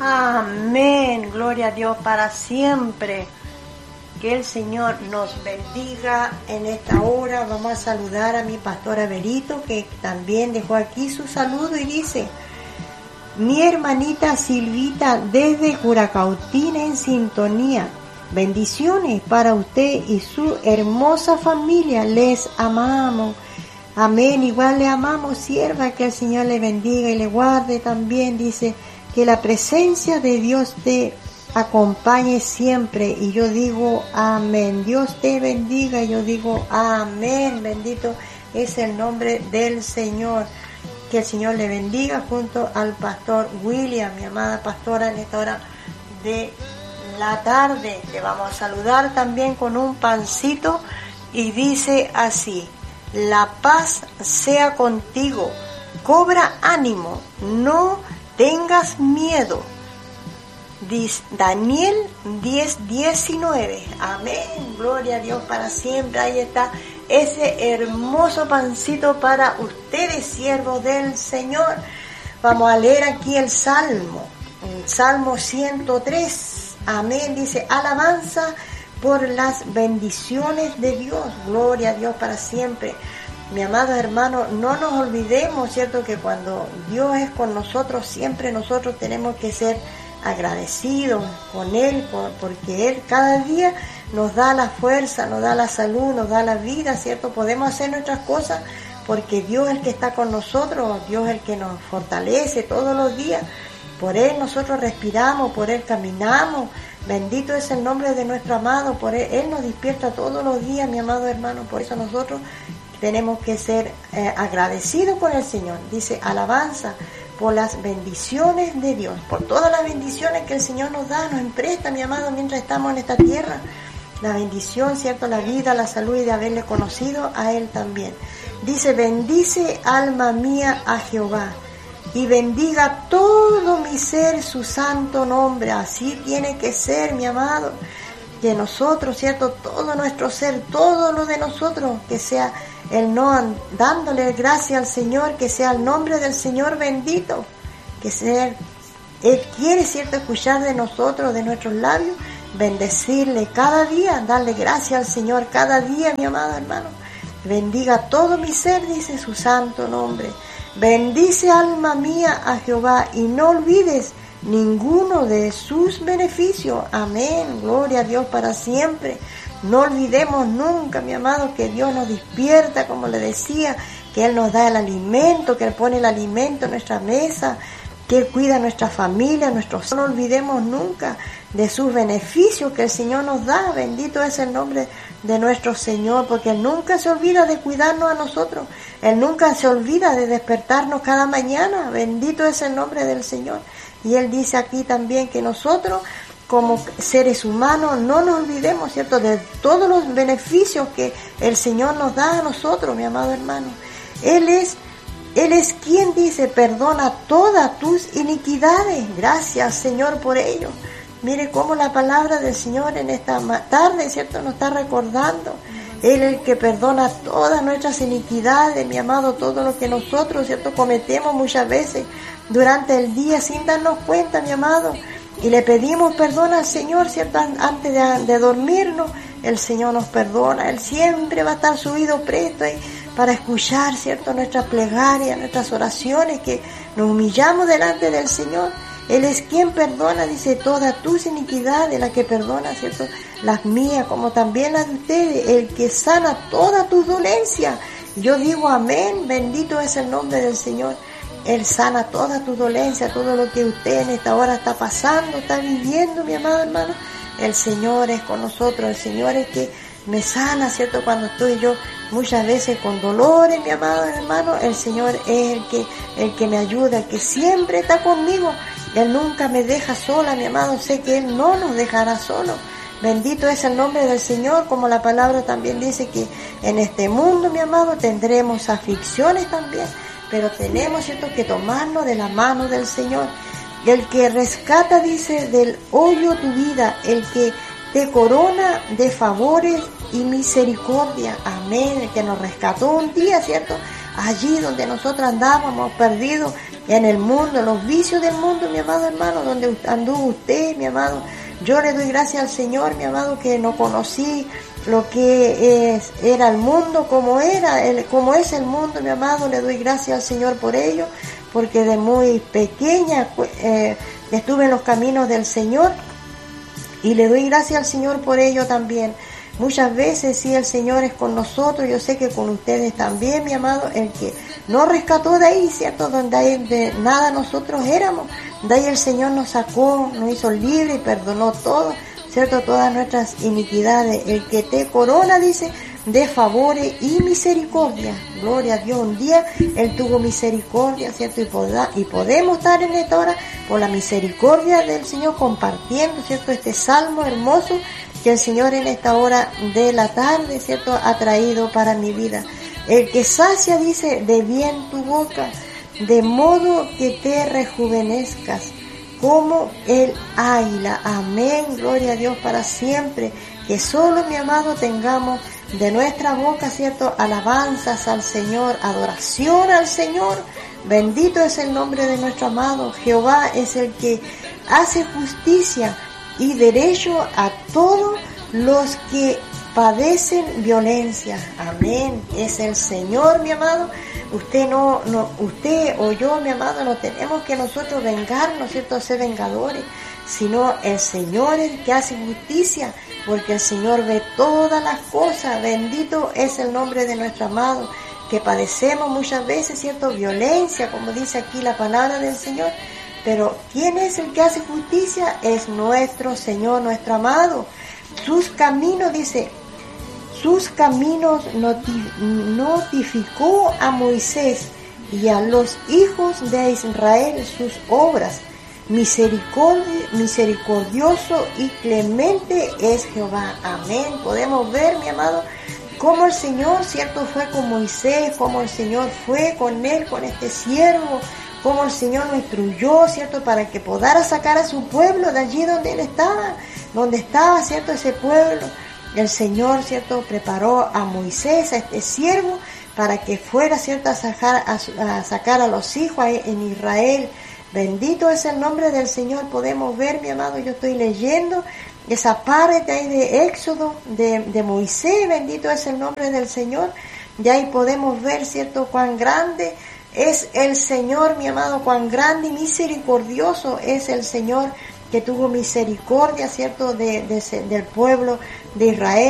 Amén, gloria a Dios para siempre. Que el Señor nos bendiga en esta hora. Vamos a saludar a mi pastora Berito, que también dejó aquí su saludo y dice: mi hermanita Silvita desde Curacautín en sintonía. Bendiciones para usted y su hermosa familia. Les amamos. Amén. Igual le amamos, sierva. Que el Señor le bendiga y le guarde también. Dice que la presencia de Dios te acompañe siempre. Y yo digo amén. Dios te bendiga. Y yo digo amén. Bendito es el nombre del Señor. Que el Señor le bendiga junto al pastor William, mi amada pastora, en esta hora de la tarde. Le vamos a saludar también con un pancito y dice así: la paz sea contigo, cobra ánimo, no tengas miedo. Daniel 10:19. Amén, gloria a Dios para siempre. Ahí está ese hermoso pancito para ustedes, siervos del Señor. Vamos a leer aquí el Salmo 103. Amén, dice: alabanza por las bendiciones de Dios. Gloria a Dios para siempre. Mi amado hermano, no nos olvidemos, ¿cierto?, que cuando Dios es con nosotros, siempre nosotros tenemos que ser agradecidos con Él, porque Él cada día nos da la fuerza, nos da la salud, nos da la vida, ¿cierto? Podemos hacer nuestras cosas porque Dios es el que está con nosotros, Dios es el que nos fortalece todos los días. Por Él nosotros respiramos, por Él caminamos. Bendito es el nombre de nuestro amado, por Él nos despierta todos los días, mi amado hermano. Por eso nosotros tenemos que ser agradecidos con el Señor. Dice: alabanza por las bendiciones de Dios, por todas las bendiciones que el Señor nos da, nos empresta, mi amado, mientras estamos en esta tierra. La bendición, ¿cierto?, la vida, la salud y de haberle conocido a Él también. Dice: bendice alma mía a Jehová y bendiga todo mi ser su santo nombre. Así tiene que ser, mi amado, que nosotros, ¿cierto?, todo nuestro ser, todo lo de nosotros, que sea el no dándole gracias al Señor, que sea el nombre del Señor bendito, que sea, Él quiere, ¿cierto?, escuchar de nosotros, de nuestros labios, bendecirle cada día, darle gracias al Señor cada día, mi amado hermano. Bendiga todo mi ser, dice su santo nombre. Bendice alma mía a Jehová y no olvides ninguno de sus beneficios. Amén, gloria a Dios para siempre. No olvidemos nunca, mi amado, que Dios nos despierta, como le decía, que Él nos da el alimento, que Él pone el alimento en nuestra mesa, que Él cuida a nuestra familia, nuestros. No olvidemos nunca de sus beneficios que el Señor nos da. Bendito es el nombre de nuestro Señor, porque Él nunca se olvida de cuidarnos a nosotros. Él nunca se olvida de despertarnos cada mañana. Bendito es el nombre del Señor. Y Él dice aquí también que nosotros, como seres humanos, no nos olvidemos, ¿cierto?, de todos los beneficios que el Señor nos da a nosotros, mi amado hermano. Él es quien dice: perdona todas tus iniquidades. Gracias, Señor, por ello. Mire cómo la palabra del Señor en esta tarde, ¿cierto?, nos está recordando. Él es el que perdona todas nuestras iniquidades, mi amado, todo lo que nosotros, ¿cierto?, cometemos muchas veces durante el día sin darnos cuenta, mi amado. Y le pedimos perdón al Señor, ¿cierto?, antes de dormirnos. El Señor nos perdona. Él siempre va a estar su oído presto ahí para escuchar, ¿cierto?, nuestras plegarias, nuestras oraciones, que nos humillamos delante del Señor. Él es quien perdona, dice, todas tus iniquidades, la que perdona, ¿cierto?, las mías, como también las de ustedes, el que sana todas tus dolencias. Yo digo amén, bendito es el nombre del Señor. Él sana todas tus dolencias, todo lo que usted en esta hora está pasando, está viviendo, mi amado hermano. El Señor es con nosotros, el Señor es que me sana, ¿cierto?, cuando estoy yo muchas veces con dolores, mi amado hermano. El Señor es el que me ayuda, el que siempre está conmigo. Él nunca me deja sola, mi amado. Sé que Él no nos dejará solos. Bendito es el nombre del Señor, como la palabra también dice que en este mundo, mi amado, tendremos aflicciones también, pero tenemos, ¿cierto?, que tomarnos de la mano del Señor. El que rescata, dice, del hoyo tu vida, el que te corona de favores y misericordia. Amén. El que nos rescató un día, ¿cierto?, allí donde nosotros andábamos perdidos en el mundo, en los vicios del mundo, mi amado hermano, donde anduvo usted, mi amado. Yo le doy gracias al Señor, mi amado, que no conocí lo que era el mundo, como es el mundo, mi amado. Le doy gracias al Señor por ello, porque de muy pequeña estuve en los caminos del Señor, y le doy gracias al Señor por ello también. Muchas veces sí, el Señor es con nosotros, yo sé que con ustedes también, mi amado, el que nos rescató de ahí, ¿cierto? Donde de nada nosotros éramos, de ahí el Señor nos sacó, nos hizo libre y perdonó todo, ¿cierto? Todas nuestras iniquidades. El que te corona, dice, de favores y misericordia. Gloria a Dios. Un día Él tuvo misericordia, ¿cierto? Y podemos estar en esta hora por la misericordia del Señor compartiendo, ¿cierto? Este salmo hermoso que el Señor en esta hora de la tarde, ¿cierto?, ha traído para mi vida. El que sacia, dice, de bien tu boca, de modo que te rejuvenezcas como el águila. Amén, gloria a Dios para siempre. Que solo, mi amado, tengamos de nuestra boca, ¿cierto?, alabanzas al Señor, adoración al Señor. Bendito es el nombre de nuestro amado. Jehová es el que hace justicia y derecho a todos los que padecen violencia. Amén. Es el Señor, mi amado. Usted usted o yo, mi amado, no tenemos que nosotros vengarnos, ¿cierto?, ser vengadores, sino el Señor es el que hace justicia, porque el Señor ve todas las cosas. Bendito es el nombre de nuestro amado, que padecemos muchas veces, ¿cierto?, violencia, como dice aquí la palabra del Señor. Pero ¿quién es el que hace justicia? Es nuestro Señor, nuestro amado. Sus caminos, dice, sus caminos notificó a Moisés y a los hijos de Israel sus obras. Misericordioso y clemente es Jehová. Amén. Podemos ver, mi amado, cómo el Señor, ¿cierto?, fue con Moisés, cómo el Señor fue con él, con este siervo, cómo el Señor lo instruyó, ¿cierto?, para que pudiera sacar a su pueblo de allí donde él estaba, ¿cierto?, ese pueblo. El Señor, ¿cierto?, preparó a Moisés, a este siervo, para que fuera, ¿cierto?, a sacar a los hijos en Israel. Bendito es el nombre del Señor. Podemos ver, mi amado, yo estoy leyendo esa parte ahí de Éxodo, de Moisés. Bendito es el nombre del Señor. Y ahí podemos ver, ¿cierto?, cuán grande es el Señor, mi amado, cuán grande y misericordioso es el Señor, que tuvo misericordia, ¿cierto?, del pueblo de Israel.